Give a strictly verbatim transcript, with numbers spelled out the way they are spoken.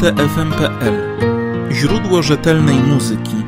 t f m kropka p l. Źródło rzetelnej muzyki